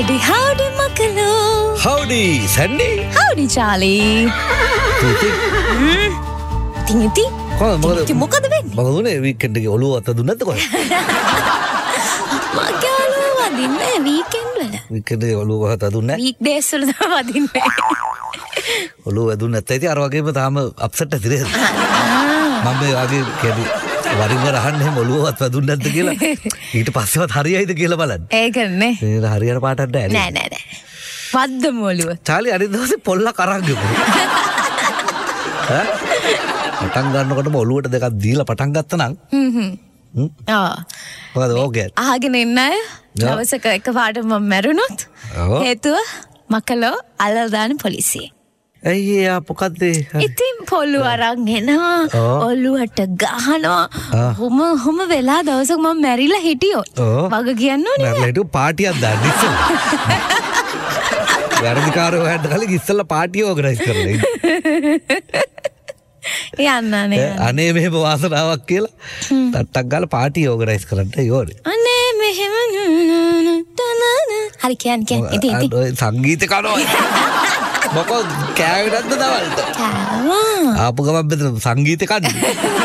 Howdy, howdy, Makalo. Howdy, Sandy. Howdy, Charlie. Tingi. මොකද වෙන්නේ? මම වීකෙන්ඩ් එකේ ඔළුව අත දුන්නත් කොහෙද? මගේ ඔළුව වදින්නේ වීකෙන්ඩ් වල. වීකෙන්ඩ් එකේ ඔළුව අත දුන්නේ? වීක් ඩේස් වල තමයි වදින්නේ. ඔළුව වැදුන්නේ නැත්නම් ඉතින් අර වගේම තාම අප්සෙට් ඇති නේද? මම මේ වගේ කැදි වරින් වර අහන්නේ එහෙම ඔළුවවත් වැදුන්නේ නැද්ද කියලා. ඊට පස්සේවත් හරියයිද කියලා බලන්න. ඒකනේ. ඒක හරියට පාටක් නැහැ. නෑ. වද්දම ඔළුව. චාලි අනිත් දවසේ පොල්ලක් අරන් ගිහුවා. පටන් ගන්නකොටම ඔළුවට දෙකක් දීලා පටන් ගත්තා නම් මොකද ඕකේ අහගෙන ඉන්න අය දවසක එකපාරට මම මැරුණොත් හේතුව මකලෝ අල්ලලා දාන පොලිසිය. අයියා මොකද්ද ඉතින් පොල්ලු අරන් එනවා ඔළුවට ගහනවා හොම වෙලා දවසක මම මැරිලා හිටියොත් වග කියන්න ඕනේ මැරිලා හිටියෝ පාටියක් දාන්න ඉස්සෙල්ලා වැඩිකාරෝ හැට කලින් ඉස්සෙල්ලා පාටිය ඕගනයිස් කරලා යන්නනේ අනේ මෙහෙම වාසනාවක් කියලා ටට්ටක් ගාලා පාටි ඕගනයිස් කරන්න ඕනේ. අනේ මෙහෙම හරි කියන්නේ ඉතින් සංගීත කනවා. මොකද කෑවෙන්නද දවල්ට? ආපු ගමන් බෙද සංගීත කන්නේ.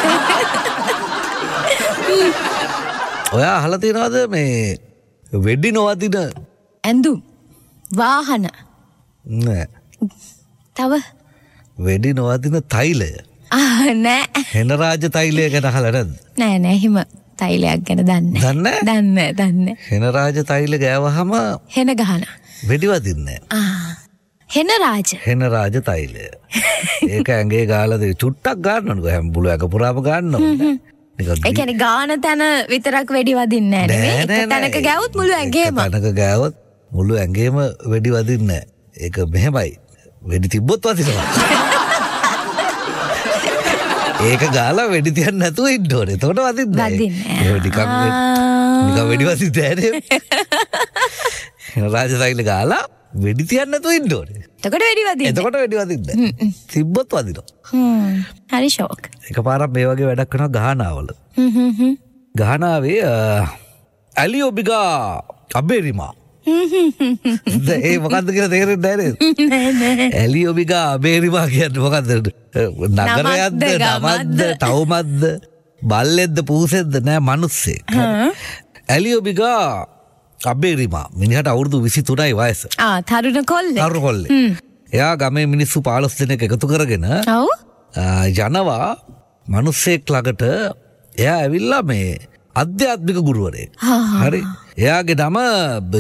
ඔයා අහලා තියෙනවද මේ වෙඩි නොවදින ඇඳුම් වාහන නෑ. තව වෙඩි නොවදින තෛලය නෑ. හෙන රාජ තෛලය ගැන අහලා නැද්ද? නෑ හිම තෛලයක් ගැන දන්නේ දන්නේ. හෙන රාජ තෛල ගෑවහම හෙන ගහන වෙඩි වදින්නේ නෑ. හෙන රාජ තෛලය. ඒක ඇඟේ ගාලා චුට්ටක් ගන්නවනේ හැම බුලයක පුරාම ගන්නවා. ඒ කියන්නේ ගාන තැන විතරක් වෙඩි වදින්නේ නෑ නෙමෙයි. එක තැනක ගෑවොත් මුළු ඇඟේම. තැනක ගෑවොත් මුළු ඇඟේම වෙඩි වදින්නේ නෑ. ඒක මෙහෙමයි. වෙඩි තිබ්බොත් වදිනවා. ඒක ගාලා වෙඩි තියන්න නැතුව ඉන්න ඕනේ. එතකොට වදින්නේ නැහැ. ඒක නිකන් වෙඩි වදින්නේ නැහැ. රාජසයිල ගාලා වෙඩි තියන්න නැතුව ඉන්න ඕනේ. එතකොට වෙඩි වදින්නේ නැහැ. තිබ්බොත් වදිනවා. හරි ෂෝක්. එකපාරක් මේ වගේ වැඩක් කරනවා ගහනාවල. ගහනාවේ ඇලියෝබිගා අබේරිමා ඒ මොකද්ද කියලා තේරෙන්නේ නැහැ. ඇලියෝබිගා අබේරිමා කියන්නේ මොකද්ද? නගරයක්ද නමක්ද ටවුමක්ද බල්ලෙක්ද පූසෙක්ද නෑ මිනිස්සෙක්. ඇලියෝබිගා අබේරිමා මිනිහට අවුරුදු 23යි වයස. තරුණ කොල්ලේ. එයා ගමේ මිනිස්සු 15 දෙනෙක් එකතු කරගෙන යනවා මිනිස්සෙක් ළඟට. එයා ඇවිල්ලා මේ අධ්‍යාත්මික ගුරුවරයෙක්. හරි. එයාගේ නම